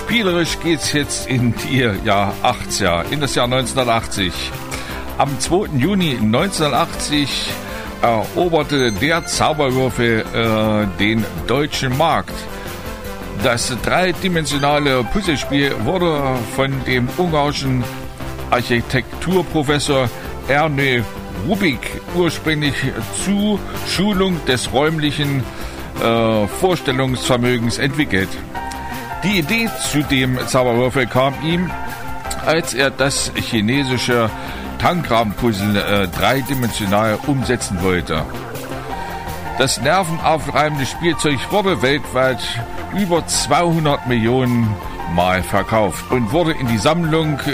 Spielerisch geht's jetzt in die Jahr 80er, in das Jahr 1980. Am 2. Juni 1980 eroberte der Zauberwürfel den deutschen Markt. Das dreidimensionale Puzzlespiel wurde von dem ungarischen Architekturprofessor Ernő Rubik ursprünglich zur Schulung des räumlichen Vorstellungsvermögens entwickelt. Die Idee zu dem Zauberwürfel kam ihm, als er das chinesische Tangram-Puzzle dreidimensional umsetzen wollte. Das nervenaufreibende Spielzeug wurde weltweit über 200 Millionen Mal verkauft und wurde in die Sammlung